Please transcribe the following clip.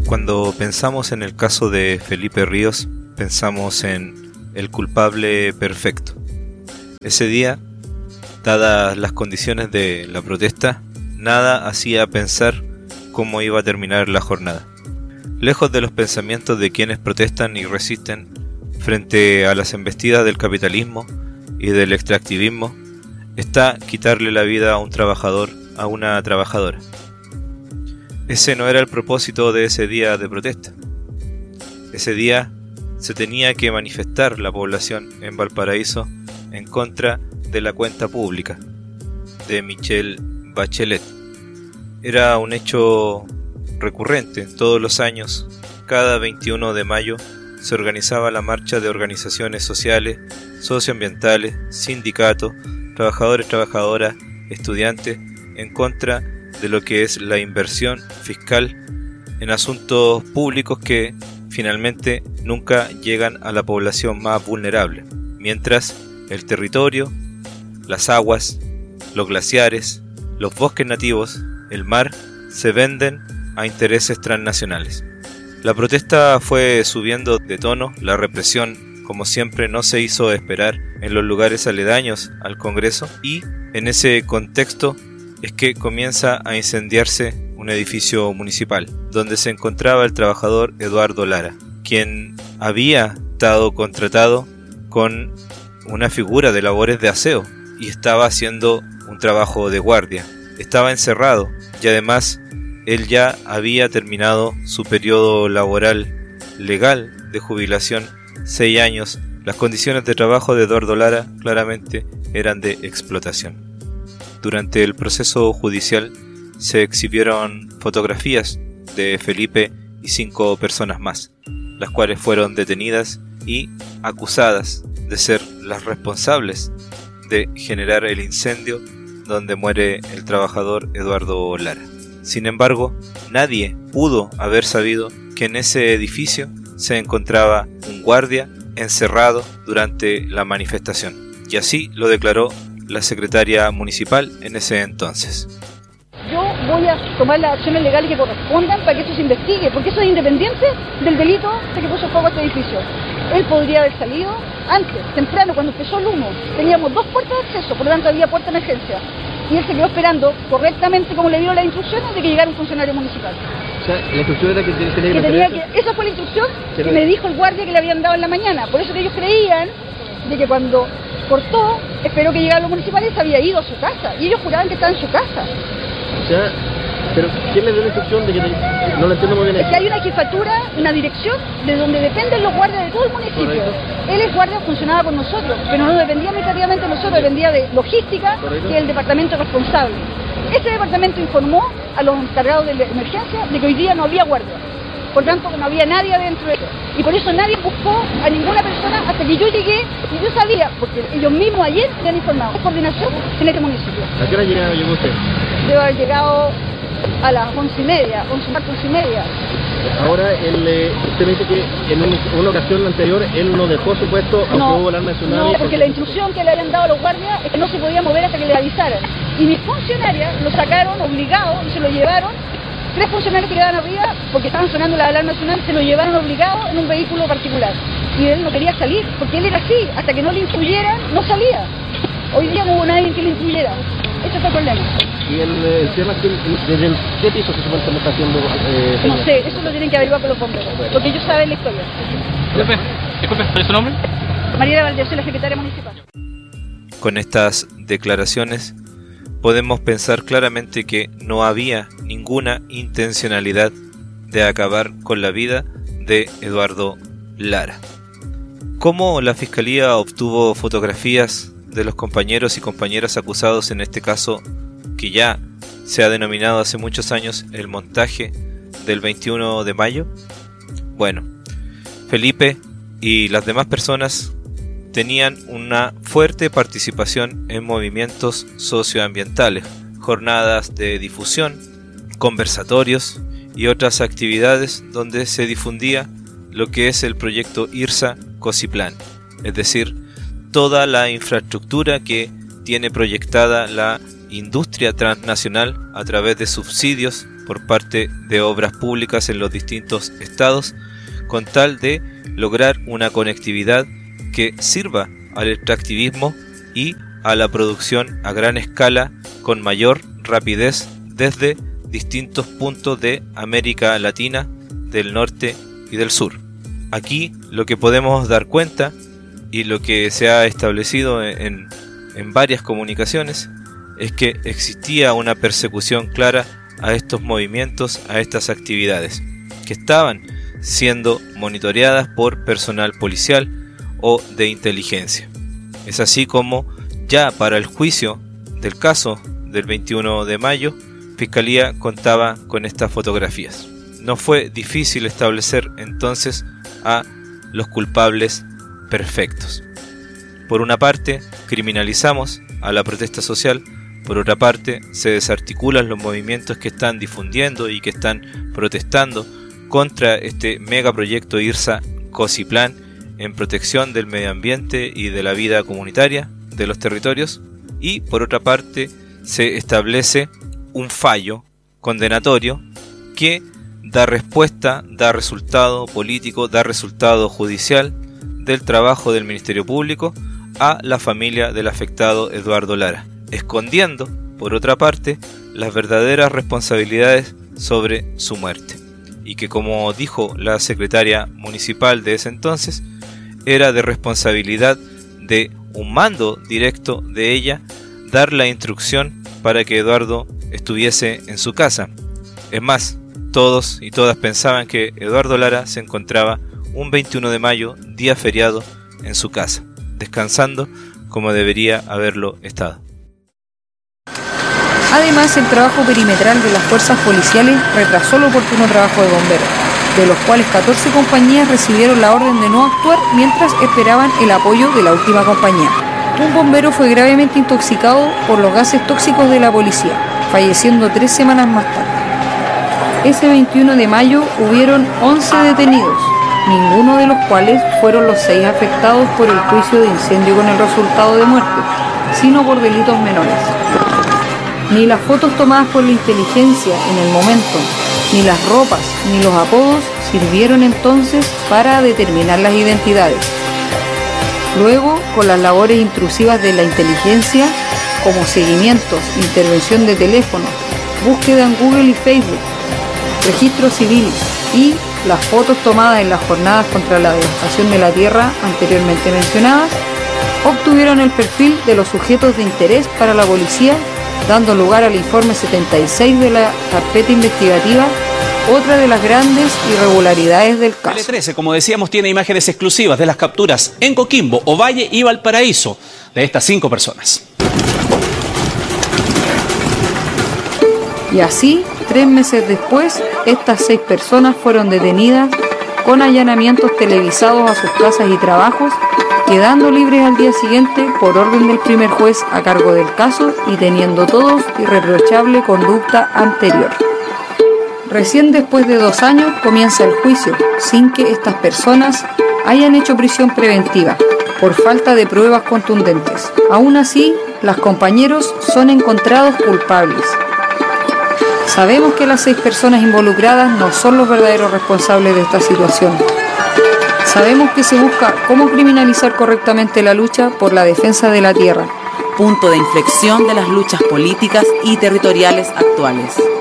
Cuando pensamos en el caso de Felipe Ríos, pensamos en el culpable perfecto. Ese día, dadas las condiciones de la protesta, nada hacía pensar cómo iba a terminar la jornada. Lejos de los pensamientos de quienes protestan y resisten frente a las embestidas del capitalismo y del extractivismo, está quitarle la vida a un trabajador, a una trabajadora. Ese no era el propósito de ese día de protesta. Ese día se tenía que manifestar la población en Valparaíso en contra de la cuenta pública de Michelle Bachelet. Era un hecho recurrente. Todos los años, cada 21 de mayo, se organizaba la marcha de organizaciones sociales, socioambientales, sindicatos, trabajadores, trabajadoras, estudiantes, en contra de lo que es la inversión fiscal en asuntos públicos que finalmente nunca llegan a la población más vulnerable, mientras el territorio, las aguas, los glaciares, los bosques nativos, el mar, se venden a intereses transnacionales. La protesta fue subiendo de tono, la represión, como siempre, no se hizo esperar en los lugares aledaños al Congreso, y en ese contexto es que comienza a incendiarse un edificio municipal, donde se encontraba el trabajador Eduardo Lara, quien había estado contratado con una figura de labores de aseo y estaba haciendo un trabajo de guardia. Estaba encerrado y además él ya había terminado su periodo laboral legal de jubilación, 6 años. Las condiciones de trabajo de Eduardo Lara claramente eran de explotación. Durante el proceso judicial se exhibieron fotografías de Felipe y 5 personas más, las cuales fueron detenidas y acusadas de ser las responsables de generar el incendio donde muere el trabajador Eduardo Lara. Sin embargo, nadie pudo haber sabido que en ese edificio se encontraba un guardia encerrado durante la manifestación, y así lo declaró la secretaria municipal en ese entonces. Yo voy a tomar las acciones legales que correspondan para que esto se investigue, porque eso es independiente del delito de que puso fuego a este edificio. Él podría haber salido antes, temprano, cuando empezó el humo. Teníamos 2 puertas de acceso, por lo tanto había puerta de emergencia. Y él se quedó esperando correctamente, como le dieron las instrucciones, de que llegara un funcionario municipal. O sea, la instrucción era que tenía que esa fue la instrucción que me dijo el guardia que le habían dado en la mañana. Por eso que ellos creían de que cuando cortó, esperó que llegaran los municipales, se había ido a su casa. Y ellos juraban que estaba en su casa. O sea, pero ¿quién le dio la instrucción de que no lo entiendo muy bien? Es que hay una jefatura, una dirección, de donde dependen los guardias de todo el municipio. Correcto. Él es guardia, funcionaba con nosotros, pero no dependía administrativamente de nosotros, dependía de logística, Correcto. que es el departamento responsable. Ese departamento informó a los encargados de la emergencia de que hoy día no había guardia. Por tanto, no había nadie adentro de eso. Y por eso nadie buscó a ninguna persona hasta que yo llegué y yo sabía, porque ellos mismos ayer me han informado, de coordinación en este municipio. ¿A qué hora llegó usted? Debo haber llegado a las 11:30, 11:30. Ahora, usted me dice que en una ocasión anterior él no dejó su puesto, aunque hubo alarma de tsunami. No, porque la instrucción que le habían dado a los guardias es que no se podía mover hasta que le avisaran. Y mis funcionarias lo sacaron obligados y se lo llevaron. 3 funcionarios que quedaban arriba, porque estaban sonando la alarma nacional, se lo llevaron obligado en un vehículo particular. Y él no quería salir, porque él era así, hasta que no le instruyeran, no salía. Hoy día no hubo nadie que le instruyera. Ese fue el problema. Y el tema es que desde qué piso se supone que me está haciendo... No sé, eso lo tienen que averiguar con los bomberos, porque ellos saben la historia. Disculpe, ¿cuál es su nombre? María Valdez, la secretaria municipal. Con estas declaraciones podemos pensar claramente que no había ninguna intencionalidad de acabar con la vida de Eduardo Lara. ¿Cómo la Fiscalía obtuvo fotografías de los compañeros y compañeras acusados en este caso, que ya se ha denominado hace muchos años el montaje del 21 de mayo? Bueno, Felipe y las demás personas tenían una fuerte participación en movimientos socioambientales, jornadas de difusión, conversatorios y otras actividades donde se difundía lo que es el proyecto IRSA Cosiplan, es decir, toda la infraestructura que tiene proyectada la industria transnacional a través de subsidios por parte de obras públicas en los distintos estados, con tal de lograr una conectividad que sirva al extractivismo y a la producción a gran escala con mayor rapidez desde distintos puntos de América Latina, del norte y del sur. Aquí lo que podemos dar cuenta y lo que se ha establecido en varias comunicaciones es que existía una persecución clara a estos movimientos, a estas actividades, que estaban siendo monitoreadas por personal policial o de inteligencia. Es así como ya para el juicio del caso del 21 de mayo, Fiscalía contaba con estas fotografías. No fue difícil establecer entonces a los culpables perfectos. Por una parte, criminalizamos a la protesta social, por otra parte, se desarticulan los movimientos que están difundiendo y que están protestando contra este megaproyecto IRSA-Cosiplan en protección del medio ambiente y de la vida comunitaria de los territorios, y por otra parte se establece un fallo condenatorio que da respuesta, da resultado político, da resultado judicial del trabajo del Ministerio Público a la familia del afectado Eduardo Lara, escondiendo, por otra parte, las verdaderas responsabilidades sobre su muerte, y que, como dijo la secretaria municipal de ese entonces, era de responsabilidad de un mando directo de ella dar la instrucción para que Eduardo estuviese en su casa. Es más, todos y todas pensaban que Eduardo Lara se encontraba un 21 de mayo, día feriado, en su casa, descansando como debería haberlo estado. Además, el trabajo perimetral de las fuerzas policiales retrasó el oportuno trabajo de bomberos, de los cuales 14 compañías recibieron la orden de no actuar mientras esperaban el apoyo de la última compañía. Un bombero fue gravemente intoxicado por los gases tóxicos de la policía, falleciendo 3 semanas más tarde. Ese 21 de mayo hubieron 11 detenidos, ninguno de los cuales fueron los 6 afectados por el juicio de incendio con el resultado de muerte, sino por delitos menores. Ni las fotos tomadas por la inteligencia en el momento, ni las ropas, ni los apodos sirvieron entonces para determinar las identidades. Luego, con las labores intrusivas de la inteligencia, como seguimientos, intervención de teléfono, búsqueda en Google y Facebook, registro civil y las fotos tomadas en las jornadas contra la devastación de la tierra anteriormente mencionadas, obtuvieron el perfil de los sujetos de interés para la policía, dando lugar al informe 76 de la carpeta investigativa, otra de las grandes irregularidades del caso. Tele13, como decíamos, tiene imágenes exclusivas de las capturas en Coquimbo, Ovalle y Valparaíso de estas 5 personas. Y así, 3 meses después, estas 6 personas fueron detenidas con allanamientos televisados a sus casas y trabajos, quedando libres al día siguiente por orden del primer juez a cargo del caso y teniendo todos irreprochable conducta anterior. Recién después de 2 años comienza el juicio, sin que estas personas hayan hecho prisión preventiva, por falta de pruebas contundentes. Aún así, los compañeros son encontrados culpables. Sabemos que las 6 personas involucradas no son los verdaderos responsables de esta situación. Sabemos que se busca cómo criminalizar correctamente la lucha por la defensa de la tierra. Punto de inflexión de las luchas políticas y territoriales actuales.